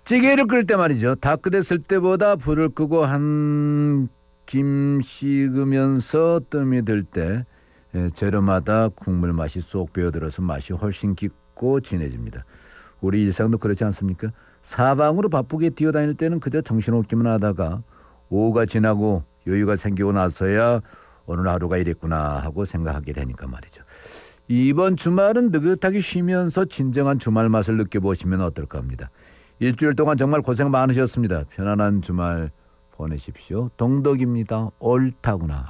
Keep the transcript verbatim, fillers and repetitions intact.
찌개를 끓일 때 말이죠. 다 끓였을 때보다 불을 끄고 한 김 식으면서 뜸이 들 때 재료마다 국물 맛이 쏙 배어들어서 맛이 훨씬 깊고 진해집니다. 우리 일상도 그렇지 않습니까? 사방으로 바쁘게 뛰어다닐 때는 그저 정신없기만 하다가 오후가 지나고 여유가 생기고 나서야 오늘 하루가 이랬구나 하고 생각하게 되니까 말이죠. 이번 주말은 느긋하게 쉬면서 진정한 주말 맛을 느껴보시면 어떨까 합니다. 일주일 동안 정말 고생 많으셨습니다. 편안한 주말 보내십시오. 동덕입니다. 옳다구나.